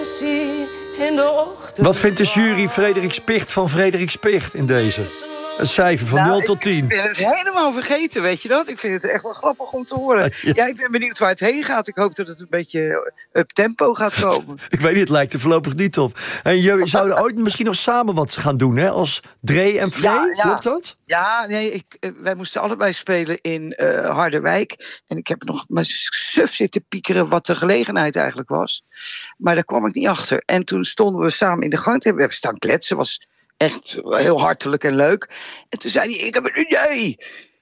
Wat vindt de jury Frederik Spicht van Frederik Spicht in deze? Een cijfer van 0 tot 10. Ik ben het helemaal vergeten, weet je dat? Ik vind het echt wel grappig om te horen. Ja, ik ben benieuwd waar het heen gaat. Ik hoop dat het een beetje up-tempo gaat komen. Ik weet niet, het lijkt er voorlopig niet op. En jullie zouden ooit misschien nog samen wat gaan doen, hè? Als Dre en Frey, klopt dat? Ja, nee, wij moesten allebei spelen in Harderwijk. En ik heb nog mijn suf zitten piekeren wat de gelegenheid eigenlijk was. Maar daar kwam ik niet achter. En toen stonden we samen in de gang. We hebben staan kletsen, was echt heel hartelijk en leuk. En toen zei hij, ik heb een idee.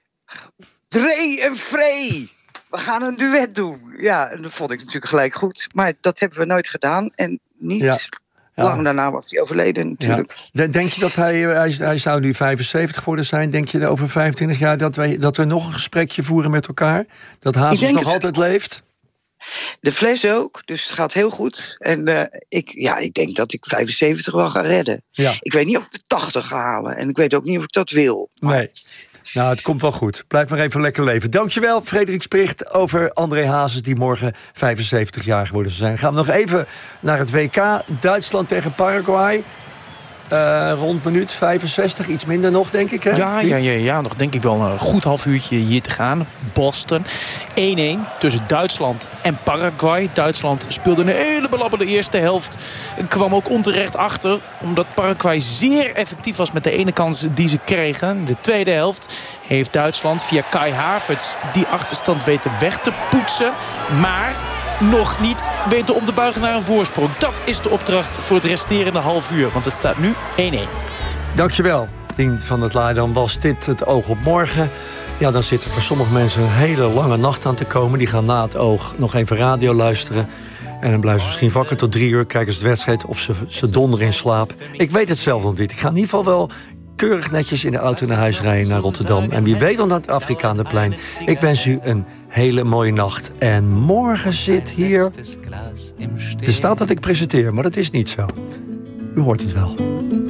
Dre en Frey, we gaan een duet doen. Ja, en dat vond ik natuurlijk gelijk goed. Maar dat hebben we nooit gedaan. En niet lang daarna was hij overleden natuurlijk. Ja. Denk je dat hij zou nu 75 worden zijn? Denk je over 25 jaar dat we nog een gesprekje voeren met elkaar? Dat Hazes nog altijd leeft? De fles ook, dus het gaat heel goed. En ik denk dat ik 75 wel ga redden. Ja. Ik weet niet of ik de 80 ga halen. En ik weet ook niet of ik dat wil. Maar... Nee. Nou, het komt wel goed. Blijf maar even lekker leven. Dankjewel, Frederik Spicht, over André Hazes, die morgen 75 jaar geworden zijn. Gaan we nog even naar het WK. Duitsland tegen Paraguay. Rond minuut 65, iets minder nog, denk ik. Hè? Ja, nog denk ik wel een goed half uurtje hier te gaan. Boston. 1-1 tussen Duitsland en Paraguay. Duitsland speelde een hele belabberde eerste helft. En kwam ook onterecht achter, omdat Paraguay zeer effectief was met de ene kans die ze kregen. De tweede helft heeft Duitsland via Kai Havertz die achterstand weten weg te poetsen. Maar nog niet weten om te buigen naar een voorsprong. Dat is de opdracht voor het resterende half uur. Want het staat nu 1-1. Dankjewel, Dien van het Laar. Dan was dit het Oog op Morgen. Ja, dan zit er voor sommige mensen een hele lange nacht aan te komen. Die gaan na het Oog nog even radio luisteren. En dan blijven ze misschien wakker tot 3 uur. Kijken ze de wedstrijd of ze donderen in slaap. Ik weet het zelf nog niet. Ik ga in ieder geval wel keurig netjes in de auto naar huis rijden naar Rotterdam. En wie weet dan naar het Afrikaanderplein. Ik wens u een hele mooie nacht. En morgen zit hier... Er staat dat ik presenteer, maar dat is niet zo. U hoort het wel.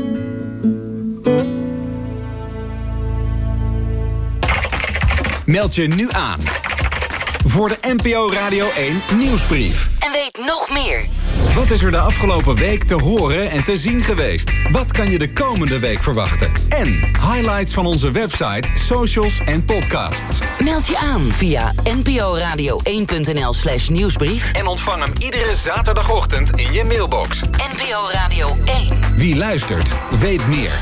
Meld je nu aan voor de NPO Radio 1 nieuwsbrief. En weet nog meer. Wat is er de afgelopen week te horen en te zien geweest? Wat kan je de komende week verwachten? En highlights van onze website, socials en podcasts. Meld je aan via nporadio1.nl/nieuwsbrief. En ontvang hem iedere zaterdagochtend in je mailbox. NPO Radio 1. Wie luistert, weet meer.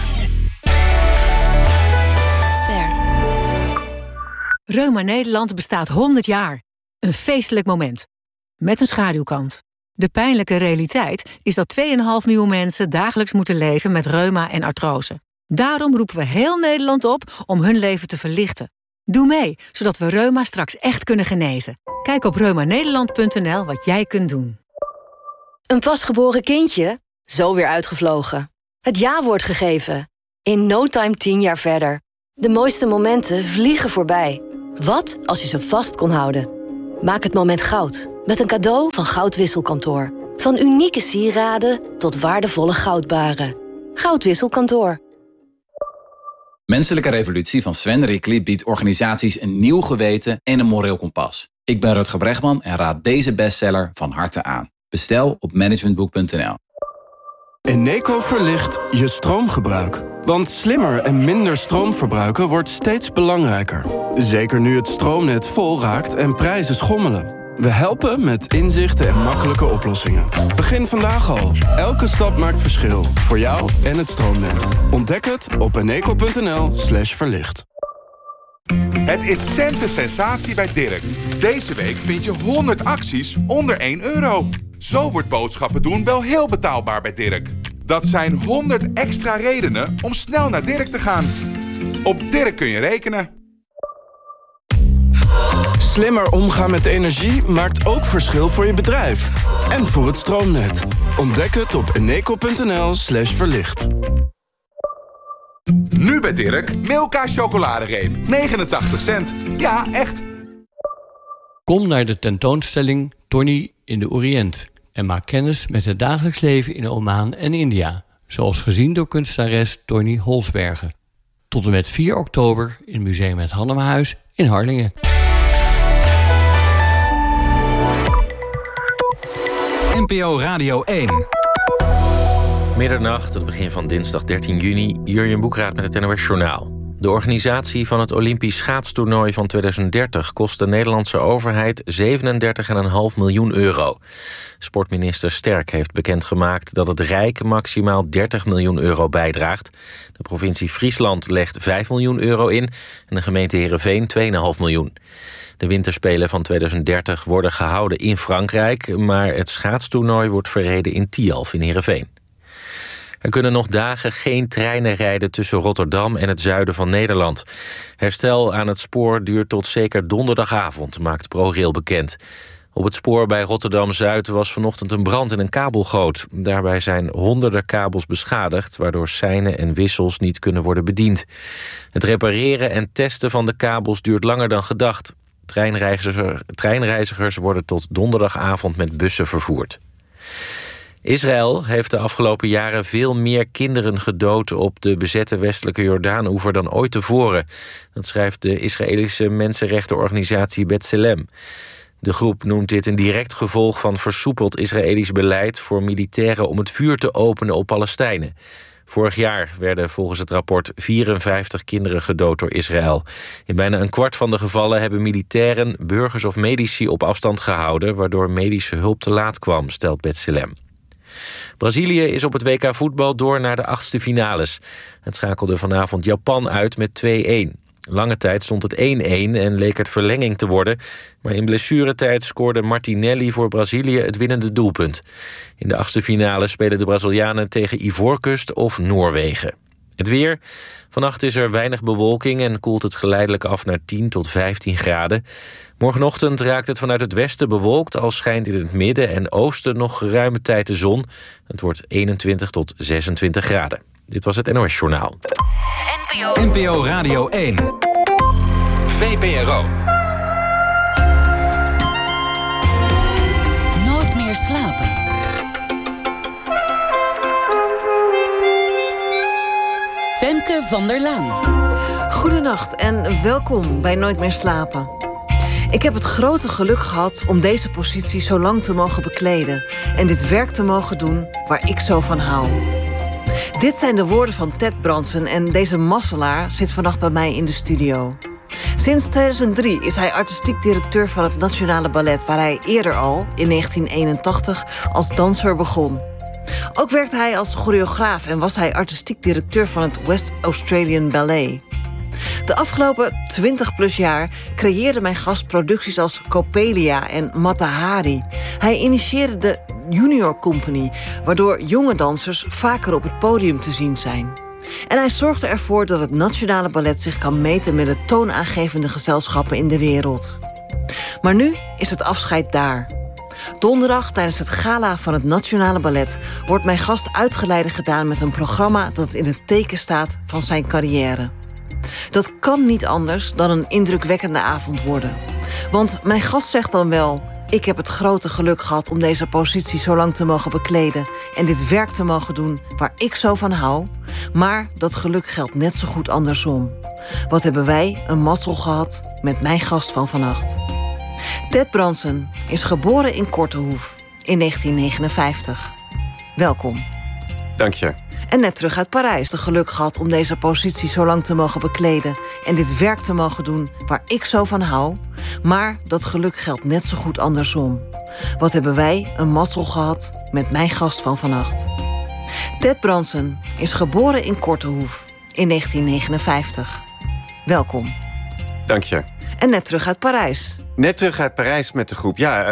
Reuma Nederland bestaat 100 jaar. Een feestelijk moment. Met een schaduwkant. De pijnlijke realiteit is dat 2,5 miljoen mensen dagelijks moeten leven met reuma en artrose. Daarom roepen we heel Nederland op om hun leven te verlichten. Doe mee, zodat we reuma straks echt kunnen genezen. Kijk op reumanederland.nl wat jij kunt doen. Een pasgeboren kindje? Zo weer uitgevlogen. Het ja-woord gegeven. In no time 10 jaar verder. De mooiste momenten vliegen voorbij. Wat als je ze vast kon houden? Maak het moment goud met een cadeau van Goudwisselkantoor. Van unieke sieraden tot waardevolle goudbaren. Goudwisselkantoor. Menselijke Revolutie van Sven Rickly biedt organisaties een nieuw geweten en een moreel kompas. Ik ben Rutger Bregman en raad deze bestseller van harte aan. Bestel op managementboek.nl. Eneco verlicht je stroomgebruik. Want slimmer en minder stroom verbruiken wordt steeds belangrijker. Zeker nu het stroomnet vol raakt en prijzen schommelen. We helpen met inzichten en makkelijke oplossingen. Begin vandaag al. Elke stap maakt verschil. Voor jou en het stroomnet. Ontdek het op eneco.nl/verlicht. Het is centensensatie bij Dirk. Deze week vind je 100 acties onder €1. Zo wordt boodschappen doen wel heel betaalbaar bij Dirk. Dat zijn 100 extra redenen om snel naar Dirk te gaan. Op Dirk kun je rekenen. Slimmer omgaan met energie maakt ook verschil voor je bedrijf. En voor het stroomnet. Ontdek het op eneco.nl/verlicht. Nu bij Dirk, Milka chocoladereep. 89 cent. Ja, echt. Kom naar de tentoonstelling Tony in de Oriënt en maak kennis met het dagelijks leven in Oman en India, zoals gezien door kunstenares Tony Holsbergen. Tot en met 4 oktober in Museum Het Hannemehuis in Harlingen. NPO Radio 1. Middernacht, het begin van dinsdag 13 juni, Jurjen Boekraat met het NOS Journaal. De organisatie van het Olympisch schaatstoernooi van 2030 kost de Nederlandse overheid 37,5 miljoen euro. Sportminister Sterk heeft bekendgemaakt dat het Rijk maximaal 30 miljoen euro bijdraagt. De provincie Friesland legt 5 miljoen euro in en de gemeente Heerenveen 2,5 miljoen. De winterspelen van 2030 worden gehouden in Frankrijk, maar het schaatstoernooi wordt verreden in Tialf in Heerenveen. Er kunnen nog dagen geen treinen rijden tussen Rotterdam en het zuiden van Nederland. Herstel aan het spoor duurt tot zeker donderdagavond, maakt ProRail bekend. Op het spoor bij Rotterdam-Zuid was vanochtend een brand in een kabelgoot. Daarbij zijn honderden kabels beschadigd, waardoor seinen en wissels niet kunnen worden bediend. Het repareren en testen van de kabels duurt langer dan gedacht. Treinreizigers worden tot donderdagavond met bussen vervoerd. Israël heeft de afgelopen jaren veel meer kinderen gedood op de bezette westelijke Jordaanoever dan ooit tevoren. Dat schrijft de Israëlische mensenrechtenorganisatie B'Tselem. De groep noemt dit een direct gevolg van versoepeld Israëlisch beleid voor militairen om het vuur te openen op Palestijnen. Vorig jaar werden volgens het rapport 54 kinderen gedood door Israël. In bijna een kwart van de gevallen hebben militairen, burgers of medici op afstand gehouden, waardoor medische hulp te laat kwam, stelt B'Tselem. Brazilië is op het WK voetbal door naar de achtste finales. Het schakelde vanavond Japan uit met 2-1. Lange tijd stond het 1-1 en leek het verlenging te worden. Maar in blessuretijd scoorde Martinelli voor Brazilië het winnende doelpunt. In de achtste finale spelen de Brazilianen tegen Ivoorkust of Noorwegen. Het weer. Vannacht is er weinig bewolking en koelt het geleidelijk af naar 10 tot 15 graden. Morgenochtend raakt het vanuit het westen bewolkt, al schijnt in het midden en oosten nog geruime tijd de zon. Het wordt 21 tot 26 graden. Dit was het NOS Journaal. NPO Radio 1. VPRO. Nooit meer slapen. Femke van der Laan. Goedenacht en welkom bij Nooit meer slapen. Ik heb het grote geluk gehad om deze positie zo lang te mogen bekleden en dit werk te mogen doen waar ik zo van hou. Dit zijn de woorden van Ted Branson en deze mazzelaar zit vannacht bij mij in de studio. Sinds 2003 is hij artistiek directeur van het Nationale Ballet, waar hij eerder al, in 1981, als danser begon. Ook werkte hij als choreograaf en was hij artistiek directeur van het West Australian Ballet. De afgelopen 20+ jaar creëerde mijn gast producties als Coppelia en Mata Hari. Hij initieerde de Junior Company, waardoor jonge dansers vaker op het podium te zien zijn. En hij zorgde ervoor dat het Nationale Ballet zich kan meten met de toonaangevende gezelschappen in de wereld. Maar nu is het afscheid daar. Donderdag tijdens het gala van het Nationale Ballet wordt mijn gast uitgeleide gedaan met een programma dat in het teken staat van zijn carrière. Dat kan niet anders dan een indrukwekkende avond worden. Want mijn gast zegt dan wel: ik heb het grote geluk gehad om deze positie zo lang te mogen bekleden en dit werk te mogen doen waar ik zo van hou. Maar dat geluk geldt net zo goed andersom. Wat hebben wij een mazzel gehad met mijn gast van vannacht. Ted Branson is geboren in Kortehoef in 1959. Welkom. Dank je. En net terug uit Parijs de geluk gehad om deze positie zo lang te mogen bekleden en dit werk te mogen doen waar ik zo van hou. Maar dat geluk geldt net zo goed andersom. Wat hebben wij een mazzel gehad met mijn gast van vannacht. Ted Branson is geboren in Kortehoef in 1959. Welkom. Dank je. En net terug uit Parijs. Net terug uit Parijs met de groep. Ja,